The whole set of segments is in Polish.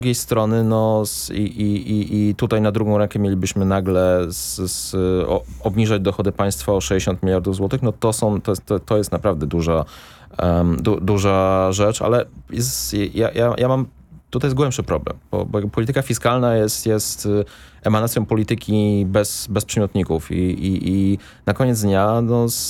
drugiej strony i tutaj na drugą rękę mielibyśmy nagle obniżać dochody państwa o 60 miliardów złotych, no to jest naprawdę duża rzecz, ale ja mam tutaj głębszy problem, bo polityka fiskalna jest emanacją polityki bez przymiotników i na koniec dnia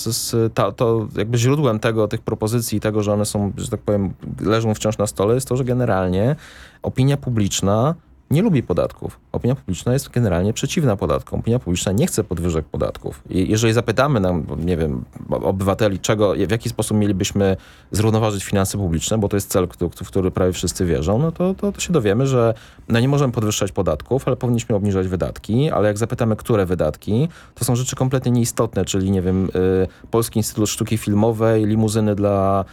to jakby źródłem tych propozycji, tego, że one są, że tak powiem, leżą wciąż na stole, jest to, że generalnie opinia publiczna nie lubi podatków. Opinia publiczna jest generalnie przeciwna podatkom. Opinia publiczna nie chce podwyżek podatków. I jeżeli zapytamy nie wiem, obywateli, w jaki sposób mielibyśmy zrównoważyć finanse publiczne, bo to jest cel, w który prawie wszyscy wierzą, no to się dowiemy, że nie możemy podwyższać podatków, ale powinniśmy obniżać wydatki, ale jak zapytamy, które wydatki, to są rzeczy kompletnie nieistotne, czyli nie wiem, Polski Instytut Sztuki Filmowej, limuzyny dla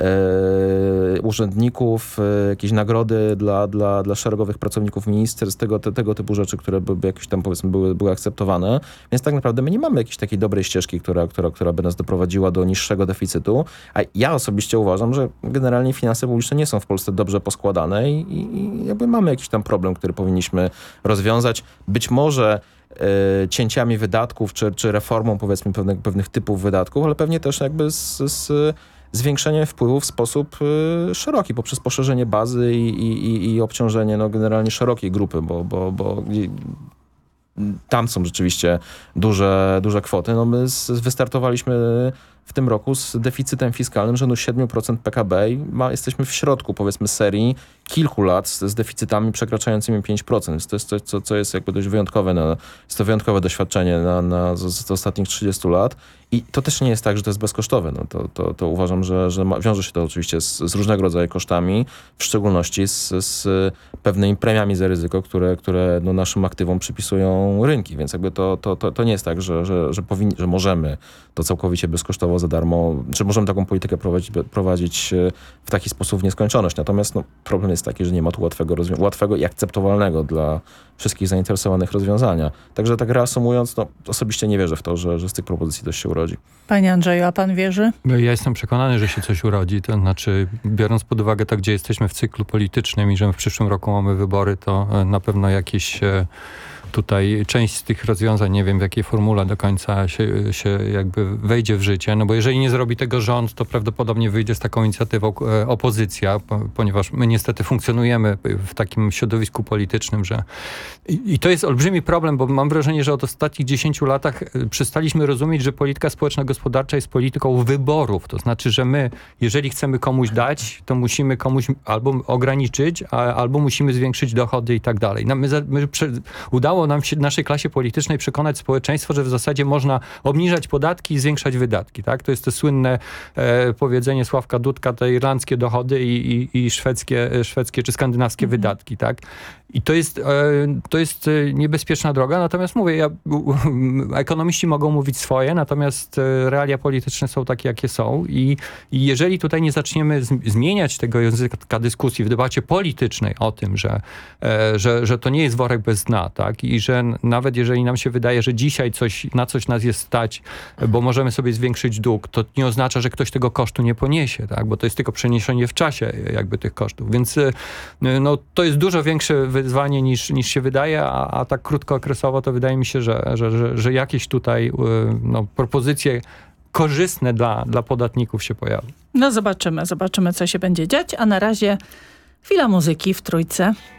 urzędników, jakieś nagrody dla szeregowych pracowników ministerstw, tego typu rzeczy, które by jakieś tam, powiedzmy, były akceptowane. Więc tak naprawdę my nie mamy jakiejś takiej dobrej ścieżki, która by nas doprowadziła do niższego deficytu. A ja osobiście uważam, że generalnie finanse publiczne nie są w Polsce dobrze poskładane i jakby mamy jakiś tam problem, który powinniśmy rozwiązać. Być może cięciami wydatków, czy reformą, powiedzmy, pewnych typów wydatków, ale pewnie też jakby zwiększenie wpływów w sposób szeroki, poprzez poszerzenie bazy i obciążenie generalnie szerokiej grupy, bo tam są rzeczywiście duże kwoty. My wystartowaliśmy w tym roku z deficytem fiskalnym rzędu 7% PKB i jesteśmy w środku, powiedzmy, serii kilku lat z deficytami przekraczającymi 5%. Więc to jest coś, co jest jakby dość wyjątkowe. Jest to wyjątkowe doświadczenie z ostatnich 30 lat. I to też nie jest tak, że to jest bezkosztowe. To uważam, że wiąże się to oczywiście z różnego rodzaju kosztami, w szczególności z pewnymi premiami za ryzyko, które naszym aktywom przypisują rynki. Więc jakby to nie jest tak, że możemy to całkowicie bezkosztowo za darmo, że możemy taką politykę prowadzić w taki sposób w nieskończoność. Natomiast problem jest taki, że nie ma tu łatwego i akceptowalnego dla wszystkich zainteresowanych rozwiązania. Także tak reasumując, osobiście nie wierzę w to, że z tych propozycji coś się urodzi. Panie Andrzeju, a pan wierzy? Ja jestem przekonany, że się coś urodzi. To znaczy, biorąc pod uwagę to, gdzie jesteśmy w cyklu politycznym i że w przyszłym roku mamy wybory, to na pewno jakieś tutaj część z tych rozwiązań, nie wiem w jakiej formule do końca się jakby wejdzie w życie, bo jeżeli nie zrobi tego rząd, to prawdopodobnie wyjdzie z taką inicjatywą opozycja, ponieważ my niestety funkcjonujemy w takim środowisku politycznym, że i to jest olbrzymi problem, bo mam wrażenie, że od ostatnich 10 latach przestaliśmy rozumieć, że polityka społeczno-gospodarcza jest polityką wyborów. To znaczy, że my, jeżeli chcemy komuś dać, to musimy komuś albo ograniczyć, albo musimy zwiększyć dochody i tak dalej. Udało nam się naszej klasie politycznej przekonać społeczeństwo, że w zasadzie można obniżać podatki i zwiększać wydatki. Tak? To jest to słynne powiedzenie Sławka Dudka, te irlandzkie dochody i szwedzkie czy skandynawskie wydatki. Tak? I to jest niebezpieczna droga, natomiast mówię, ekonomiści mogą mówić swoje, natomiast realia polityczne są takie, jakie są i jeżeli tutaj nie zaczniemy zmieniać tego języka dyskusji w debacie politycznej o tym, że to nie jest worek bez dna, tak? I że nawet jeżeli nam się wydaje, że dzisiaj na coś nas jest stać, bo możemy sobie zwiększyć dług, to nie oznacza, że ktoś tego kosztu nie poniesie, tak? Bo to jest tylko przeniesienie w czasie jakby tych kosztów. Więc to jest dużo większe wyzwanie niż się wydaje, a tak krótkookresowo to wydaje mi się, że jakieś tutaj propozycje korzystne dla podatników się pojawią. Zobaczymy, co się będzie dziać, a na razie chwila muzyki w Trójce.